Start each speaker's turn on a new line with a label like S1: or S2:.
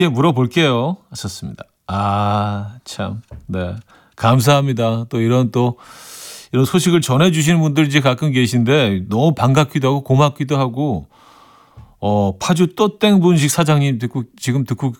S1: 예, 물어볼게요. 하셨습니다. 아, 참. 네. 감사합니다. 이런 소식을 전해주시는 분들이 이제 가끔 계신데 너무 반갑기도 하고 고맙기도 하고 파주 또땡 분식 사장님 지금 듣고